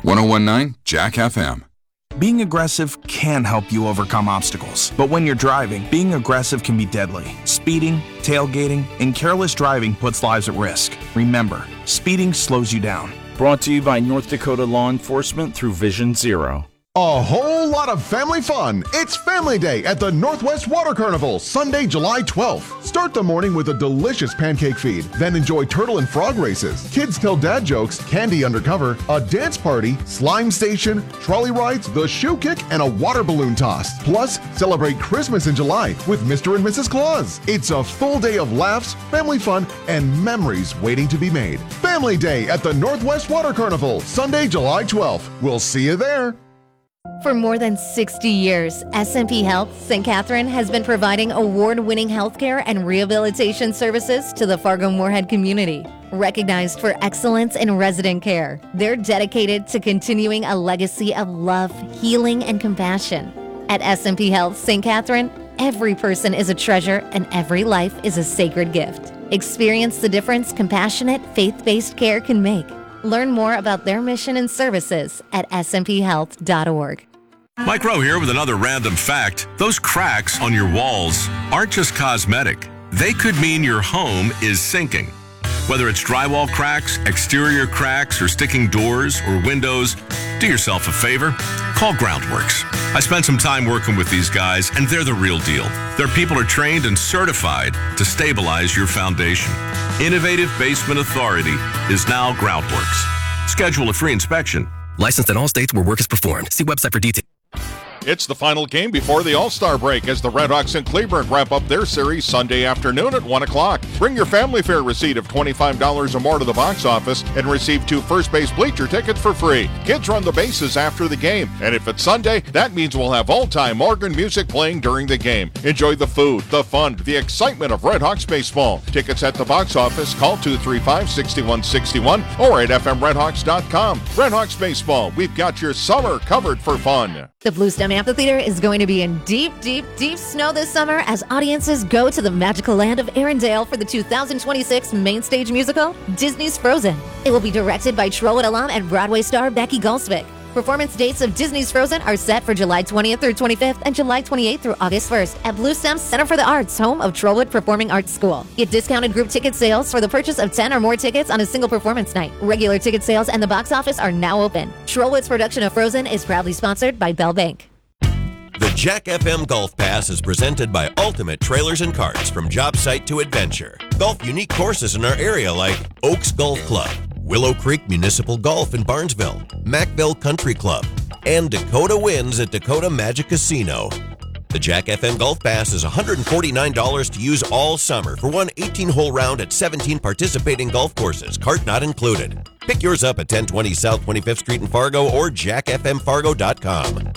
1019 Jack FM. Being aggressive can help you overcome obstacles, but when you're driving, being aggressive can be deadly. Speeding, tailgating, and careless driving puts lives at risk. Remember, speeding slows you down. Brought to you by North Dakota Law Enforcement through Vision Zero. A whole lot of family fun. It's Family Day at the Northwest Water Carnival, Sunday, July 12th. Start the morning with a delicious pancake feed, then enjoy turtle and frog races, kids tell dad jokes, candy undercover, a dance party, slime station, trolley rides, the shoe kick, and a water balloon toss. Plus, celebrate Christmas in July with Mr. and Mrs. Claus. It's a full day of laughs, family fun, and memories waiting to be made. Family Day at the Northwest Water Carnival, Sunday, July 12th. We'll see you there. For more than 60 years, SMP Health St. Catherine has been providing award-winning healthcare and rehabilitation services to the Fargo-Moorhead community. Recognized for excellence in resident care, they're dedicated to continuing a legacy of love, healing, and compassion. At SMP Health St. Catherine, every person is a treasure and every life is a sacred gift. Experience the difference compassionate, faith-based care can make. Learn more about their mission and services at smphealth.org. Mike Rowe here with another random fact. Those cracks on your walls aren't just cosmetic. They could mean your home is sinking. Whether it's drywall cracks, exterior cracks, or sticking doors or windows, do yourself a favor. Call Groundworks. I spent some time working with these guys, and they're the real deal. Their people are trained and certified to stabilize your foundation. Innovative Basement Authority is now Groundworks. Schedule a free inspection. Licensed in all states where work is performed. See website for details. It's the final game before the All-Star break as the Redhawks in Cleveland wrap up their series Sunday afternoon at 1 o'clock. Bring your family fare receipt of $25 or more to the box office and receive 2 first base bleacher tickets for free. Kids run the bases after the game, and if it's Sunday, that means we'll have all-time organ music playing during the game. Enjoy the food, the fun, the excitement of Redhawks baseball. Tickets at the box office. Call 235-6161 or at fmredhawks.com. Redhawks baseball, we've got your summer covered for fun. The Bluestem Amphitheater is going to be in deep, deep, deep snow this summer as audiences go to the magical land of Arendelle for the 2026 main stage musical, Disney's Frozen. It will be directed by Trollwood alum and Broadway star Becky Gulsvik. Performance dates of Disney's Frozen are set for July 20th through 25th and July 28th through August 1st at Bluestem's Center for the Arts, home of Trollwood Performing Arts School. Get discounted group ticket sales for the purchase of 10 or more tickets on a single performance night. Regular ticket sales and the box office are now open. Trollwood's production of Frozen is proudly sponsored by Bell Bank. The Jack FM Golf Pass is presented by Ultimate Trailers and Carts, from job site to adventure. Golf unique courses in our area like Oaks Golf Club, Willow Creek Municipal Golf in Barnesville, Mackville Country Club, and Dakota Winds at Dakota Magic Casino. The Jack FM Golf Pass is $149 to use all summer for one 18-hole round at 17 participating golf courses, cart not included. Pick yours up at 1020 South 25th Street in Fargo or jackfmfargo.com.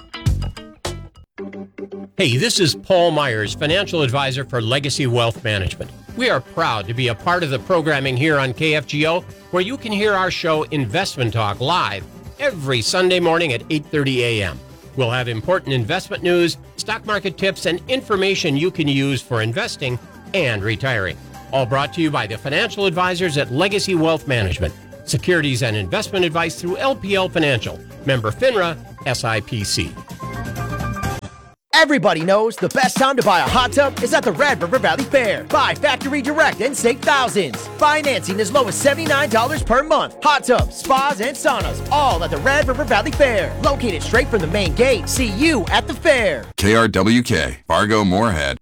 Hey, this is Paul Myers, financial advisor for Legacy Wealth Management. We are proud to be a part of the programming here on KFGO, where you can hear our show Investment Talk live every Sunday morning at 8:30 a.m. We'll have important investment news, stock market tips, and information you can use for investing and retiring. All brought to you by the financial advisors at Legacy Wealth Management. Securities and investment advice through LPL Financial. Member FINRA, SIPC. Everybody knows the best time to buy a hot tub is at the Red River Valley Fair. Buy factory direct and save thousands. Financing as low as $79 per month. Hot tubs, spas, and saunas, all at the Red River Valley Fair. Located straight from the main gate. See you at the fair. KRWK, Fargo Moorhead.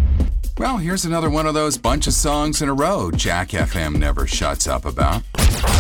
Well, here's another one of those bunch of songs in a row Jack FM never shuts up about.